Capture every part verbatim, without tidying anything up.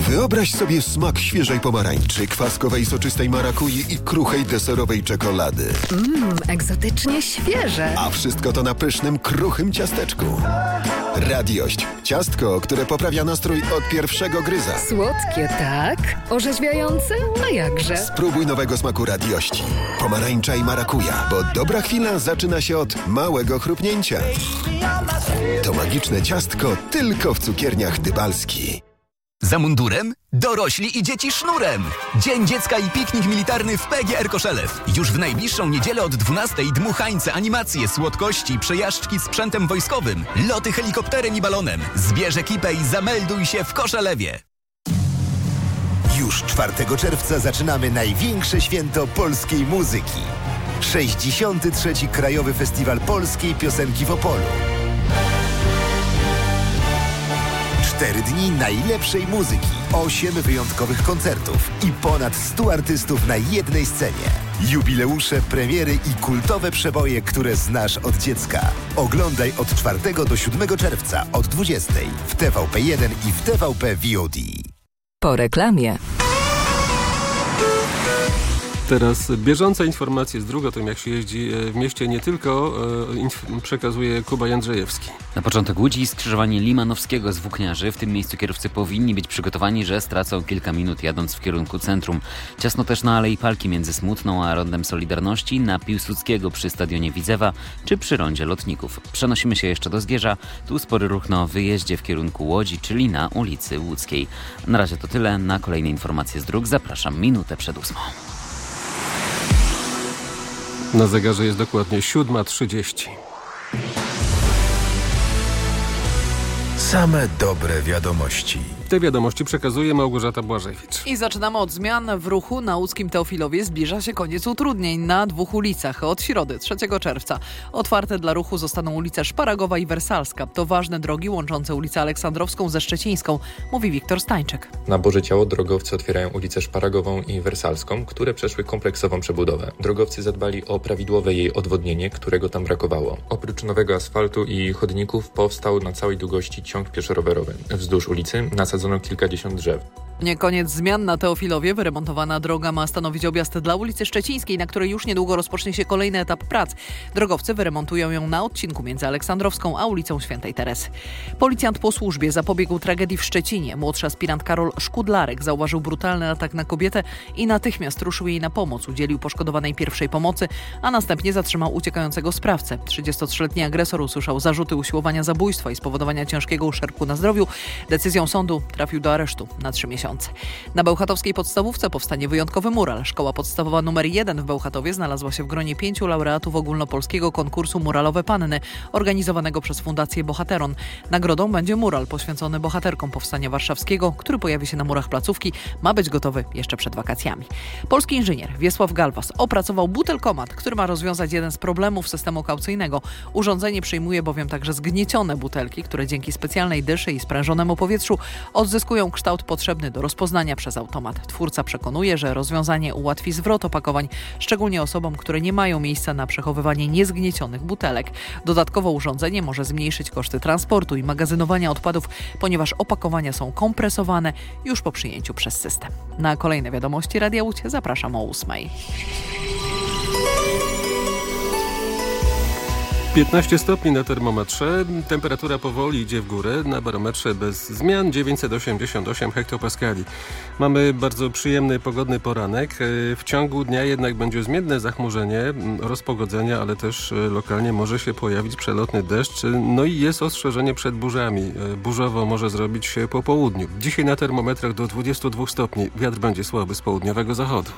Wyobraź sobie smak świeżej pomarańczy, kwaskowej soczystej marakui i kruchej deserowej czekolady. Mmm, egzotycznie świeże. A wszystko to na pysznym, kruchym ciasteczku. Radiość. Ciastko, które poprawia nastrój od pierwszego gryza. Słodkie, tak? Orzeźwiające? A jakże? Spróbuj nowego smaku Radiości. Pomarańcza i marakuja, bo dobra chwila zaczyna się od małego chrupnięcia. To magiczne ciastko tylko w cukierniach Dybalski. Za mundurem? Dorośli i dzieci sznurem! Dzień Dziecka i piknik militarny w P G R Koszelew. Już w najbliższą niedzielę od dwunastej dmuchańce, animacje, słodkości, przejażdżki sprzętem wojskowym, loty helikopterem i balonem. Zbierz ekipę i zamelduj się w Koszelewie. Już czwartego czerwca zaczynamy największe święto polskiej muzyki. sześćdziesiąty trzeci Krajowy Festiwal Polskiej Piosenki w Opolu. Cztery dni najlepszej muzyki, osiem wyjątkowych koncertów i ponad stu artystów na jednej scenie. Jubileusze, premiery i kultowe przeboje, które znasz od dziecka. Oglądaj od czwartego do siódmego czerwca od dwudziestej w T V P jeden i w T V P V O D. Po reklamie. Teraz bieżące informacje z dróg o tym, jak się jeździ w mieście, nie tylko inf- przekazuje Kuba Jędrzejewski. Na początek Łódzi skrzyżowanie Limanowskiego z Włókniarzy. W tym miejscu kierowcy powinni być przygotowani, że stracą kilka minut jadąc w kierunku centrum. Ciasno też na Alei Palki między Smutną a Rondem Solidarności, na Piłsudskiego przy Stadionie Widzewa czy przy Rondzie Lotników. Przenosimy się jeszcze do Zgierza. Tu spory ruch na wyjeździe w kierunku Łodzi, czyli na ulicy Łódzkiej. Na razie to tyle. Na kolejne informacje z dróg zapraszam minutę przed ósmą. Na zegarze jest dokładnie siódma trzydzieści. Same dobre wiadomości. Te wiadomości przekazuje Małgorzata Błażewicz. I zaczynamy od zmian w ruchu na łódzkim Teofilowie. Zbliża się koniec utrudnień na dwóch ulicach. Od środy, trzeciego czerwca. Otwarte dla ruchu zostaną ulice Szparagowa i Wersalska. To ważne drogi łączące ulicę Aleksandrowską ze Szczecińską, mówi Wiktor Stańczyk. Na Boże Ciało drogowcy otwierają ulicę Szparagową i Wersalską, które przeszły kompleksową przebudowę. Drogowcy zadbali o prawidłowe jej odwodnienie, którego tam brakowało. Oprócz nowego asfaltu i chodników powstał na całej długości ciąg pieszo-rowerowy. Wzdłuż ulicy nasadzono kilkadziesiąt drzew. Nie koniec zmian na Teofilowie. Wyremontowana droga ma stanowić objazd dla ulicy Szczecińskiej, na której już niedługo rozpocznie się kolejny etap prac. Drogowcy wyremontują ją na odcinku między Aleksandrowską a ulicą Świętej Teresy. Policjant po służbie zapobiegł tragedii w Szczecinie. Młodszy aspirant Karol Szkudlarek zauważył brutalny atak na kobietę i natychmiast ruszył jej na pomoc. Udzielił poszkodowanej pierwszej pomocy, a następnie zatrzymał uciekającego sprawcę. trzydziestotrzyletni agresor usłyszał zarzuty usiłowania zabójstwa i spowodowania ciężkiego uszczerbku na zdrowiu. Decyzją sądu trafił do aresztu na trzy miesiące. Na bełchatowskiej podstawówce powstanie wyjątkowy mural. Szkoła podstawowa numer jeden w Bełchatowie znalazła się w gronie pięciu laureatów ogólnopolskiego konkursu Muralowe Panny, organizowanego przez Fundację Bohateron. Nagrodą będzie mural poświęcony bohaterkom Powstania Warszawskiego, który pojawi się na murach placówki. Ma być gotowy jeszcze przed wakacjami. Polski inżynier Wiesław Galwas opracował butelkomat, który ma rozwiązać jeden z problemów systemu kaucyjnego. Urządzenie przyjmuje bowiem także zgniecione butelki, które dzięki specjalnej dyszy i sprężonemu powietrzu odzyskują kształt potrzebny do rozpoznania przez automat. Twórca przekonuje, że rozwiązanie ułatwi zwrot opakowań, szczególnie osobom, które nie mają miejsca na przechowywanie niezgniecionych butelek. Dodatkowo urządzenie może zmniejszyć koszty transportu i magazynowania odpadów, ponieważ opakowania są kompresowane już po przyjęciu przez system. Na kolejne wiadomości Radia Łódź zapraszam o ósmej. piętnaście stopni na termometrze, temperatura powoli idzie w górę, na barometrze bez zmian dziewięćset osiemdziesiąt osiem hektopaskali. Mamy bardzo przyjemny, pogodny poranek. W ciągu dnia jednak będzie zmienne zachmurzenie, rozpogodzenia, ale też lokalnie może się pojawić przelotny deszcz. No i jest ostrzeżenie przed burzami. Burzowo może zrobić się po południu. Dzisiaj na termometrach do dwudziestu dwóch stopni. Wiatr będzie słaby z południowego zachodu.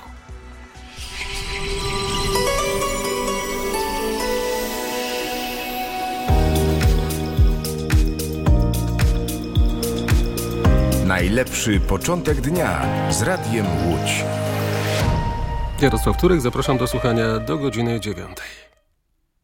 Najlepszy początek dnia z Radiem Łódź. Jarosław Turek, zapraszam do słuchania do godziny dziewiątej.